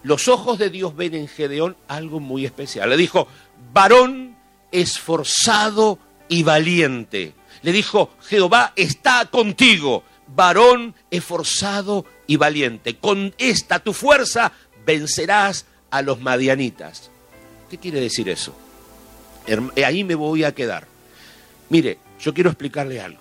los ojos de Dios ven en Gedeón algo muy especial. Le dijo, varón esforzado y valiente. Le dijo, Jehová está contigo, varón esforzado y valiente. Con esta tu fuerza vencerás a los madianitas. ¿Qué quiere decir eso? Ahí me voy a quedar. Mire, yo quiero explicarle algo.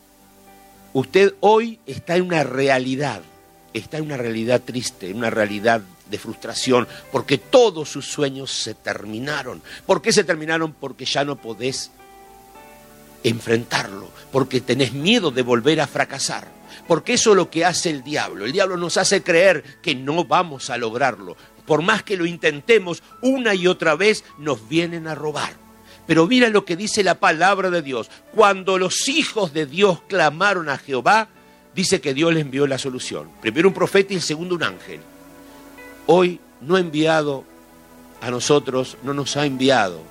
Usted hoy está en una realidad triste, en una realidad de frustración, porque todos sus sueños se terminaron. ¿Por qué se terminaron? Porque ya no podés enfrentarlo, porque tenés miedo de volver a fracasar, porque eso es lo que hace el diablo. El diablo nos hace creer que no vamos a lograrlo. Por más que lo intentemos, una y otra vez nos vienen a robar. Pero mira lo que dice la palabra de Dios. Cuando los hijos de Dios clamaron a Jehová, dice que Dios le envió la solución. Primero un profeta y el segundo un ángel. Hoy no ha enviado a nosotros, no nos ha enviado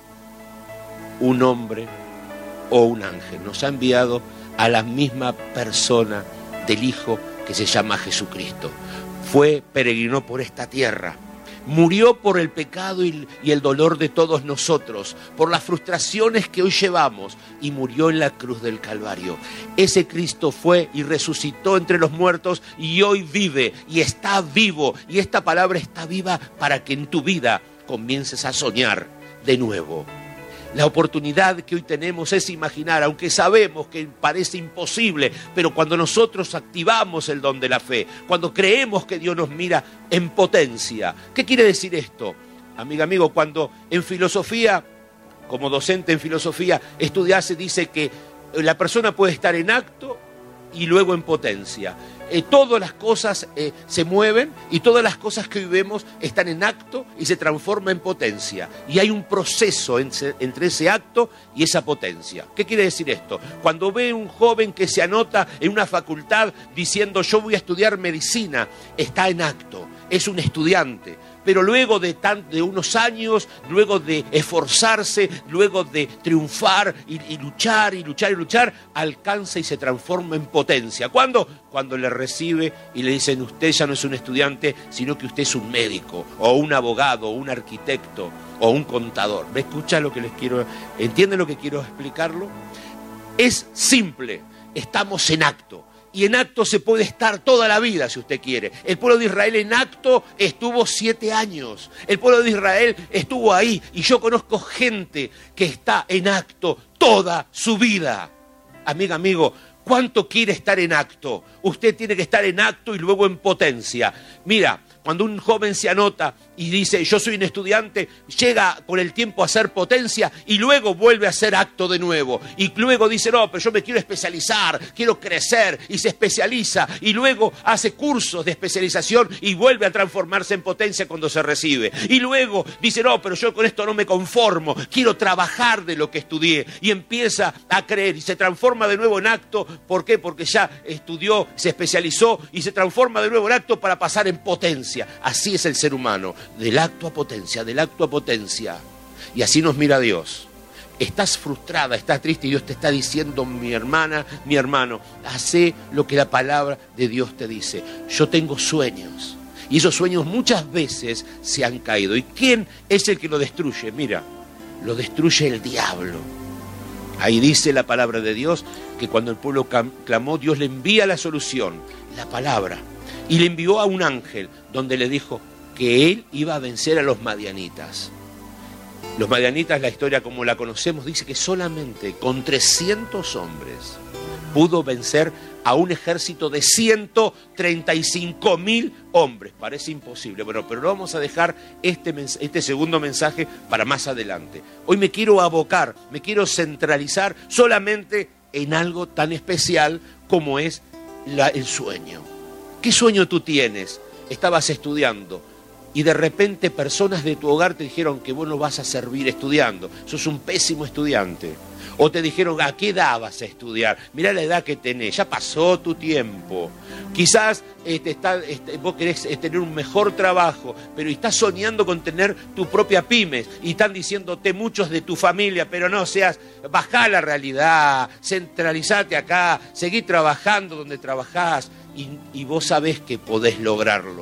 un hombre o un ángel. Nos ha enviado a la misma persona del Hijo que se llama Jesucristo. Peregrinó por esta tierra. Murió por el pecado y el dolor de todos nosotros, por las frustraciones que hoy llevamos, y murió en la cruz del Calvario. Ese Cristo fue y resucitó entre los muertos y hoy vive y está vivo. Y esta palabra está viva para que en tu vida comiences a soñar de nuevo. La oportunidad que hoy tenemos es imaginar, aunque sabemos que parece imposible, pero cuando nosotros activamos el don de la fe, cuando creemos que Dios nos mira en potencia. ¿Qué quiere decir esto? Amigo, cuando en filosofía, como docente en filosofía, estudiase, dice que la persona puede estar en acto y luego en potencia. Todas las cosas se mueven y todas las cosas que hoy vemos están en acto y se transforman en potencia. Y hay un proceso entre ese acto y esa potencia. ¿Qué quiere decir esto? Cuando ve un joven que se anota en una facultad diciendo yo voy a estudiar medicina, está en acto, es un estudiante. Pero luego de unos años, luego de esforzarse, luego de triunfar y luchar, alcanza y se transforma en potencia. ¿Cuándo? Cuando le recibe y le dicen, usted ya no es un estudiante, sino que usted es un médico, o un abogado, o un arquitecto, o un contador. ¿Me escucha lo que les quiero? ¿Entienden lo que quiero explicarlo? Es simple, estamos en acto. Y en acto se puede estar toda la vida, si usted quiere. El pueblo de Israel en acto estuvo 7 años. El pueblo de Israel estuvo ahí. Y yo conozco gente que está en acto toda su vida. Amigo, ¿cuánto quiere estar en acto? Usted tiene que estar en acto y luego en potencia. Mira, cuando un joven se anota y dice, yo soy un estudiante, llega con el tiempo a ser potencia y luego vuelve a ser acto de nuevo. Y luego dice, no, pero yo me quiero especializar, quiero crecer, y se especializa. Y luego hace cursos de especialización y vuelve a transformarse en potencia cuando se recibe. Y luego dice, no, pero yo con esto no me conformo, quiero trabajar de lo que estudié. Y empieza a creer y se transforma de nuevo en acto. ¿Por qué? Porque ya estudió, se especializó y se transforma de nuevo en acto para pasar en potencia. Así es el ser humano, del acto a potencia, del acto a potencia. Y así nos mira Dios. Estás frustrada, estás triste y Dios te está diciendo, mi hermana, mi hermano, hace lo que la palabra de Dios te dice. Yo tengo sueños y esos sueños muchas veces se han caído. ¿Y quién es el que lo destruye? Mira, lo destruye el diablo. Ahí dice la palabra de Dios que cuando el pueblo clamó, Dios le envía la solución, la palabra. Y le envió a un ángel donde le dijo que él iba a vencer a los madianitas. Los madianitas, la historia como la conocemos, dice que solamente con 300 hombres pudo vencer a un ejército de 135.000 hombres. Parece imposible, bueno, pero lo vamos a dejar este segundo mensaje para más adelante. Hoy me quiero abocar, me quiero centralizar solamente en algo tan especial como es el sueño. ¿Qué sueño tú tienes? Estabas estudiando y de repente personas de tu hogar te dijeron que vos no vas a servir estudiando, sos un pésimo estudiante. O te dijeron, ¿a qué edad vas a estudiar? Mirá la edad que tenés, ya pasó tu tiempo. Quizás vos querés tener un mejor trabajo, pero estás soñando con tener tu propia pymes y están diciéndote muchos de tu familia, pero no bajá la realidad, centralizate acá, seguí trabajando donde trabajás y vos sabés que podés lograrlo.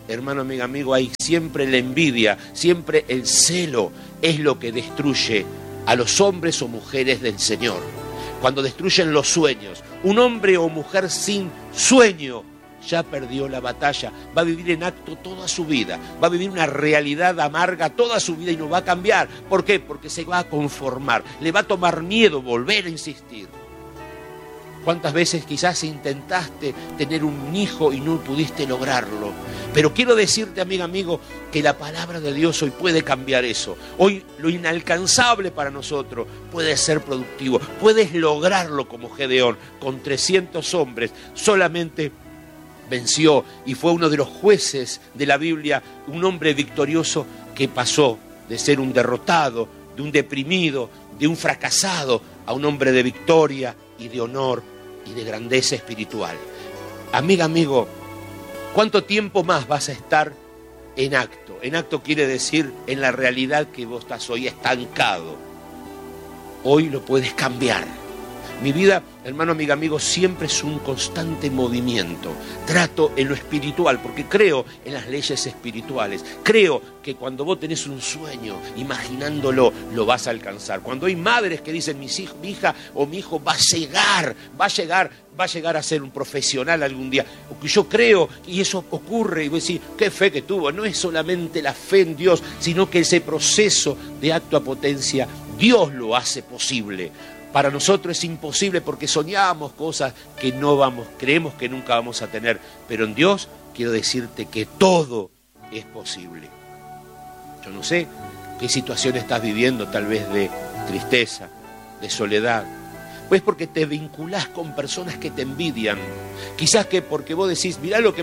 hermano, amigo, hay siempre la envidia, siempre el celo es lo que destruye a los hombres o mujeres del Señor. Cuando destruyen los sueños, un hombre o mujer sin sueño ya perdió la batalla, va a vivir en acto toda su vida, va a vivir una realidad amarga toda su vida y no va a cambiar. ¿Por qué? Porque se va a conformar, le va a tomar miedo volver a insistir. ¿Cuántas veces quizás intentaste tener un hijo y no pudiste lograrlo? Pero quiero decirte, amigo, que la palabra de Dios hoy puede cambiar eso. Hoy lo inalcanzable para nosotros puede ser productivo. Puedes lograrlo como Gedeón, con 300 hombres, solamente venció y fue uno de los jueces de la Biblia, un hombre victorioso que pasó de ser un derrotado, de un deprimido, de un fracasado, a un hombre de victoria y de honor y de grandeza espiritual. Amigo, ¿cuánto tiempo más vas a estar en acto? En acto quiere decir en la realidad que vos estás hoy estancado. Hoy lo puedes cambiar. Mi vida, hermano, amigo, siempre es un constante movimiento. Trato en lo espiritual, porque creo en las leyes espirituales. Creo que cuando vos tenés un sueño, imaginándolo, lo vas a alcanzar. Cuando hay madres que dicen, mi hija o mi hijo va a llegar a ser un profesional algún día. Yo creo, y eso ocurre, y voy a decir, qué fe que tuvo. No es solamente la fe en Dios, sino que ese proceso de acto a potencia, Dios lo hace posible. Para nosotros es imposible porque soñamos cosas que creemos que nunca vamos a tener. Pero en Dios quiero decirte que todo es posible. Yo no sé qué situación estás viviendo, tal vez de tristeza, de soledad. Pues porque te vinculás con personas que te envidian. Quizás que porque vos decís, mirá lo que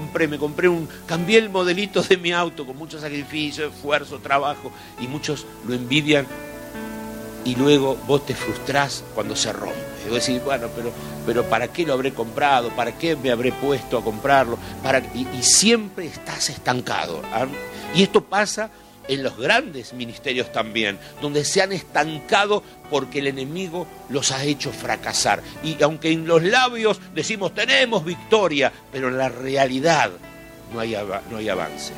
cambié el modelito de mi auto con mucho sacrificio, esfuerzo, trabajo, y muchos lo envidian. Y luego vos te frustrás cuando se rompe. Y vos decís, bueno, pero ¿para qué lo habré comprado? ¿Para qué me habré puesto a comprarlo? Y siempre estás estancado. Y esto pasa en los grandes ministerios también, donde se han estancado porque el enemigo los ha hecho fracasar. Y aunque en los labios decimos, tenemos victoria, pero en la realidad no hay avance.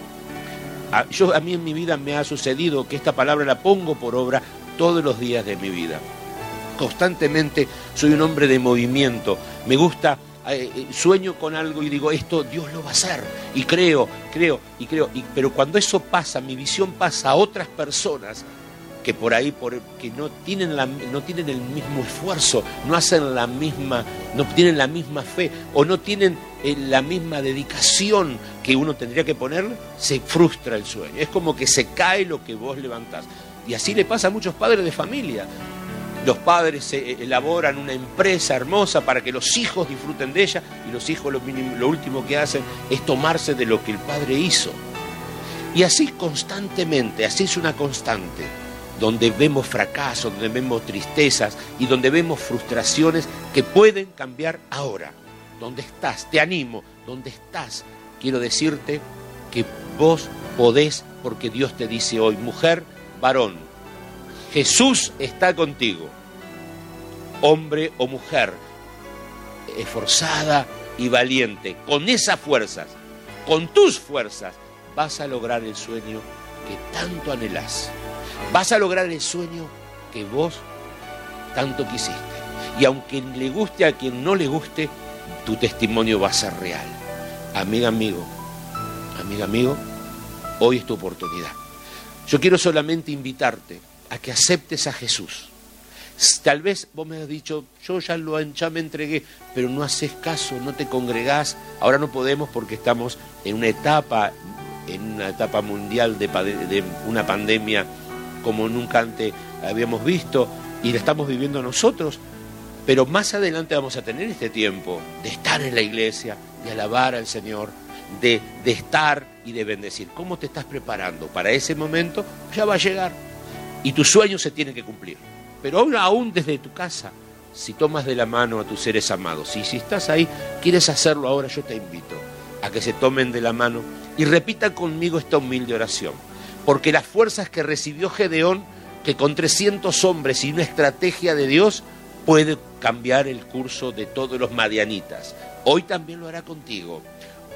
A mí en mi vida me ha sucedido que esta palabra la pongo por obra todos los días de mi vida. Constantemente soy un hombre de movimiento. Me gusta, sueño con algo y digo, esto Dios lo va a hacer. Y creo. Pero cuando eso pasa, mi visión pasa a otras personas que por ahí, que no tienen el mismo esfuerzo, no tienen la misma fe, o no tienen la misma dedicación que uno tendría que ponerle, se frustra el sueño. Es como que se cae lo que vos levantás. Y así le pasa a muchos padres de familia. Los padres elaboran una empresa hermosa para que los hijos disfruten de ella, y los hijos lo último que hacen es tomarse de lo que el padre hizo. Y así constantemente, así es una constante, donde vemos fracasos, donde vemos tristezas y donde vemos frustraciones que pueden cambiar ahora. ¿Dónde estás? Te animo, ¿dónde estás? Quiero decirte que vos podés, porque Dios te dice hoy, mujer, varón, Jesús está contigo. Hombre o mujer, esforzada y valiente, con esas fuerzas, con tus fuerzas, vas a lograr el sueño que tanto anhelás. Vas a lograr el sueño que vos tanto quisiste. Y aunque le guste a quien no le guste, tu testimonio va a ser real. Amiga, amigo, hoy es tu oportunidad. Yo quiero solamente invitarte a que aceptes a Jesús. Tal vez vos me has dicho, yo ya me entregué, pero no haces caso, no te congregás. Ahora no podemos porque estamos en una etapa mundial de una pandemia como nunca antes habíamos visto, y la estamos viviendo nosotros. Pero más adelante vamos a tener este tiempo de estar en la iglesia, de alabar al Señor, de estar y de bendecir. ¿Cómo te estás preparando para ese momento? Ya va a llegar y tus sueños se tienen que cumplir. Pero aún desde tu casa, si tomas de la mano a tus seres amados, y si estás ahí, quieres hacerlo ahora, yo te invito a que se tomen de la mano y repitan conmigo esta humilde oración. Porque las fuerzas que recibió Gedeón, que con 300 hombres y una estrategia de Dios, puede cambiar el curso de todos los madianitas. Hoy también lo hará contigo.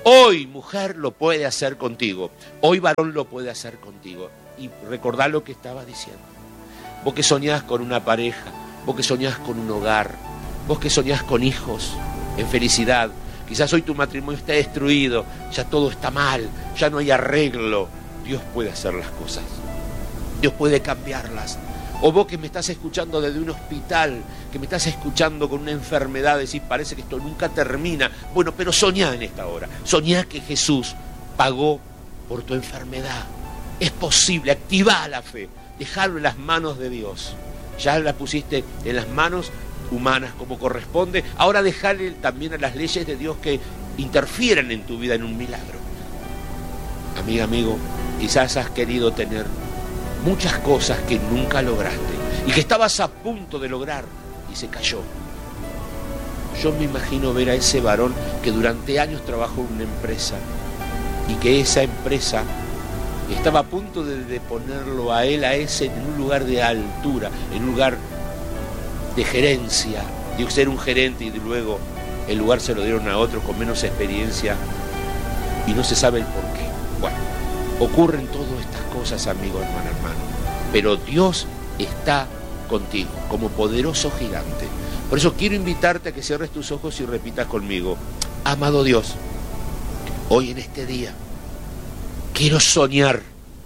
Hoy, mujer, lo puede hacer contigo. Hoy, varón, lo puede hacer contigo. Y recordá lo que estaba diciendo. Vos que soñás con una pareja, vos que soñás con un hogar, vos que soñás con hijos, en felicidad. Quizás hoy tu matrimonio está destruido, ya todo está mal, ya no hay arreglo. Dios puede hacer las cosas. Dios puede cambiarlas. O vos que me estás escuchando desde un hospital, que me estás escuchando con una enfermedad, decís, parece que esto nunca termina. Bueno, pero soñá en esta hora. Soñá que Jesús pagó por tu enfermedad. Es posible, activá la fe. Dejarlo en las manos de Dios. Ya la pusiste en las manos humanas como corresponde. Ahora dejale también a las leyes de Dios que interfieran en tu vida en un milagro. Amiga, amigo, quizás has querido tener muchas cosas que nunca lograste y que estabas a punto de lograr y se cayó. Yo me imagino ver a ese varón que durante años trabajó en una empresa y que esa empresa estaba a punto de ponerlo a él, a ese, en un lugar de altura, en un lugar de gerencia, de ser un gerente, y luego el lugar se lo dieron a otro con menos experiencia y no se sabe el por qué. Bueno, ocurren todas estas cosas, amigo, hermano, pero Dios está contigo como poderoso gigante. Por eso quiero invitarte a que cierres tus ojos y repitas conmigo: amado Dios, hoy en este día quiero soñar,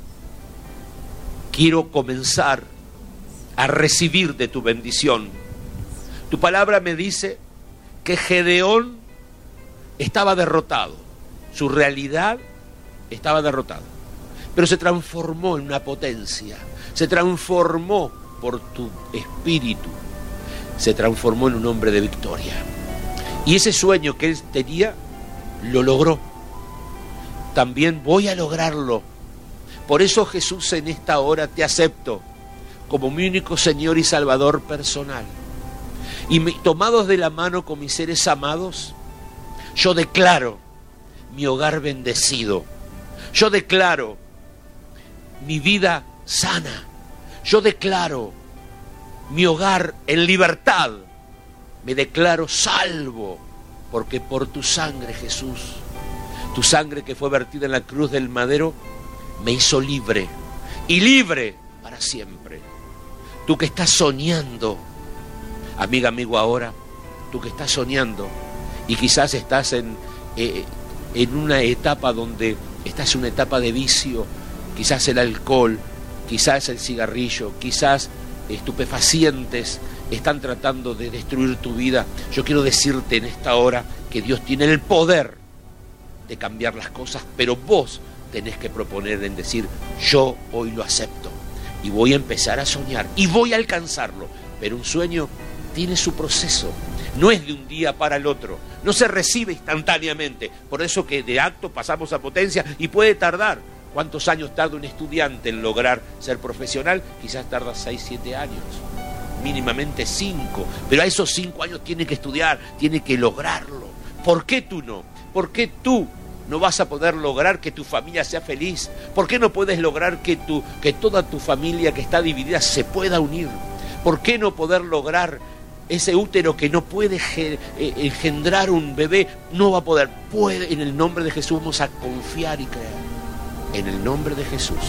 quiero comenzar a recibir de tu bendición. Tu palabra me dice que Gedeón estaba derrotado, su realidad estaba derrotada, pero se transformó en una potencia, se transformó por tu espíritu, se transformó en un hombre de victoria. Y ese sueño que él tenía, lo logró. También voy a lograrlo. Por eso, Jesús, en esta hora te acepto como mi único Señor y Salvador personal. Y tomados de la mano con mis seres amados, yo declaro mi hogar bendecido. Yo declaro mi vida sana. Yo declaro mi hogar en libertad. Me declaro salvo, porque por tu sangre, Jesús, tu sangre que fue vertida en la cruz del madero, me hizo libre, y libre para siempre. Tú que estás soñando, amiga, amigo, ahora, tú que estás soñando, y quizás estás en una etapa donde estás en una etapa de vicio, quizás el alcohol, quizás el cigarrillo, quizás estupefacientes están tratando de destruir tu vida. Yo quiero decirte en esta hora que Dios tiene el poder de cambiar las cosas, pero vos tenés que proponer en decir: yo hoy lo acepto y voy a empezar a soñar y voy a alcanzarlo. Pero un sueño tiene su proceso, no es de un día para el otro, no se recibe instantáneamente. Por eso que de acto pasamos a potencia y puede tardar. ¿Cuántos años tarda un estudiante en lograr ser profesional? Quizás tarda 6, 7 años, mínimamente 5, pero a esos 5 años tiene que estudiar, tiene que lograrlo. ¿Por qué tú no? ¿Por qué tú no vas a poder lograr que tu familia sea feliz? ¿Por qué no puedes lograr que toda tu familia que está dividida se pueda unir? ¿Por qué no poder lograr ese útero que no puede engendrar un bebé? No va a poder. Puede. En el nombre de Jesús vamos a confiar y creer. En el nombre de Jesús.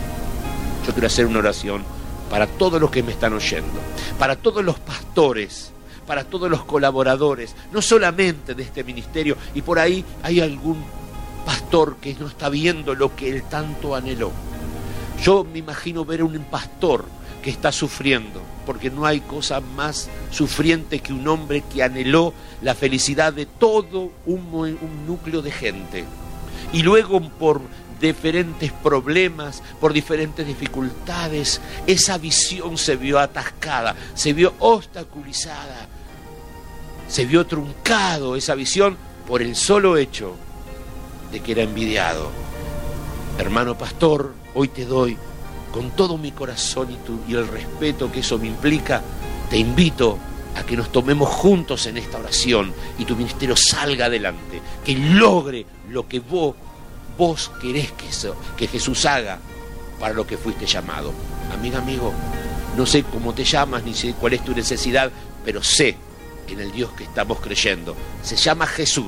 Yo quiero hacer una oración para todos los que me están oyendo, para todos los pastores, para todos los colaboradores, no solamente de este ministerio. Y por ahí hay algún pastor que no está viendo lo que él tanto anheló. Yo me imagino ver a un pastor que está sufriendo, porque no hay cosa más sufriente que un hombre que anheló la felicidad de todo un núcleo de gente, y luego por diferentes problemas, por diferentes dificultades, esa visión se vio atascada, se vio obstaculizada, se vio truncado esa visión por el solo hecho de que era envidiado. Hermano pastor, hoy te doy con todo mi corazón y el respeto que eso me implica, te invito a que nos tomemos juntos en esta oración y tu ministerio salga adelante, que logre lo que vos querés que Jesús haga para lo que fuiste llamado. Amiga, amigo, no sé cómo te llamas ni sé cuál es tu necesidad, pero sé en el Dios que estamos creyendo. Se llama Jesús,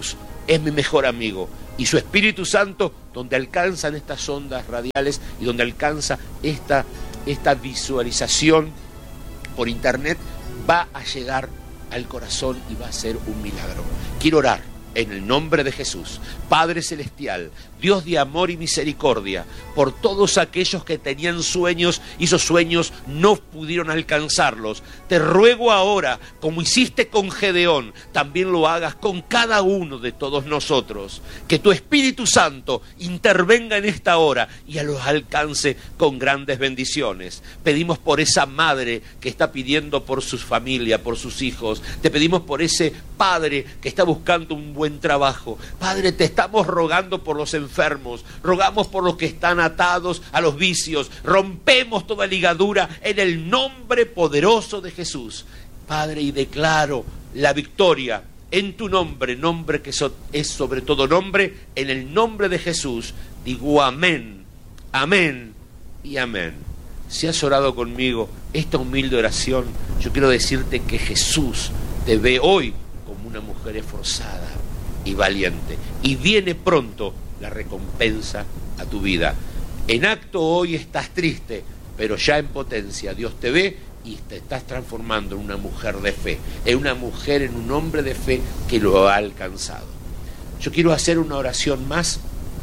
es mi mejor amigo. Y su Espíritu Santo, donde alcanzan estas ondas radiales y donde alcanza esta visualización por internet, va a llegar al corazón y va a ser un milagro. Quiero orar en el nombre de Jesús. Padre Celestial, Dios de amor y misericordia, por todos aquellos que tenían sueños y esos sueños no pudieron alcanzarlos, te ruego ahora, como hiciste con Gedeón, también lo hagas con cada uno de todos nosotros. Que tu Espíritu Santo intervenga en esta hora y a los alcance con grandes bendiciones. Pedimos por esa madre que está pidiendo por su familia, por sus hijos. Te pedimos por ese padre que está buscando un buen trabajo. Padre, te estamos rogando por los enfermos, rogamos por los que están atados a los vicios, rompemos toda ligadura en el nombre poderoso de Jesús. Padre, y declaro la victoria en tu nombre, nombre que es sobre todo nombre, en el nombre de Jesús. Digo amén, amén y amén. Si has orado conmigo esta humilde oración, yo quiero decirte que Jesús te ve hoy como una mujer esforzada y valiente, y viene pronto la recompensa a tu vida. En acto hoy estás triste, pero ya en potencia Dios te ve y te estás transformando en una mujer de fe, en una mujer, en un hombre de fe que lo ha alcanzado. Yo quiero hacer una oración más,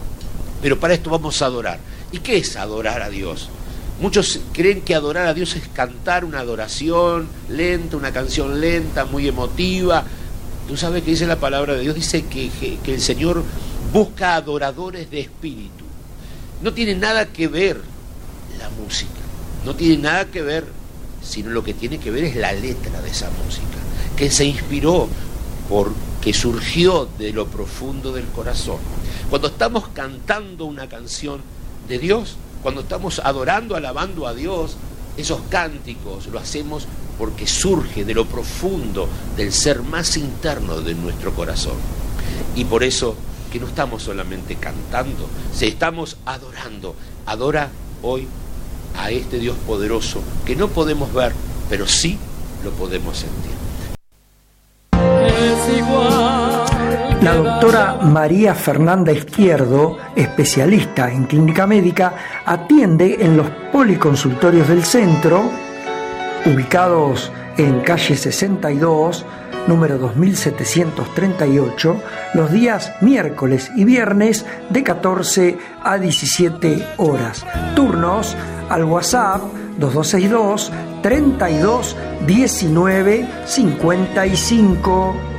pero para esto vamos a adorar. ¿Y qué es adorar a Dios? Muchos creen que adorar a Dios es cantar una adoración lenta, una canción lenta, muy emotiva. Tú sabes que dice la palabra de Dios, dice que el Señor busca adoradores de espíritu. No tiene nada que ver la música, no tiene nada que ver, sino lo que tiene que ver es la letra de esa música, que se inspiró, que surgió de lo profundo del corazón. Cuando estamos cantando una canción de Dios, cuando estamos adorando, alabando a Dios, esos cánticos lo hacemos porque surge de lo profundo del ser más interno de nuestro corazón. Y por eso que no estamos solamente cantando, estamos adorando. Adora hoy a este Dios poderoso que no podemos ver, pero sí lo podemos sentir. La doctora María Fernanda Izquierdo, especialista en clínica médica, atiende en los policonsultorios del centro, ubicados en calle 62, número 2738, los días miércoles y viernes de 14 a 17 horas. Turnos al WhatsApp 2262 32 19 55.